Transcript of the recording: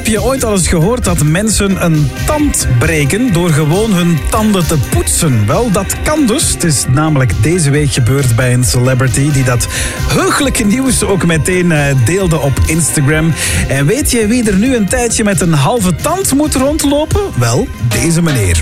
Heb je ooit al eens gehoord dat mensen een tand breken door gewoon hun tanden te poetsen? Wel, dat kan dus. Het is namelijk deze week gebeurd bij een celebrity die dat heugelijke nieuws ook meteen deelde op Instagram. En weet je wie er nu een tijdje met een halve tand moet rondlopen? Wel, deze meneer.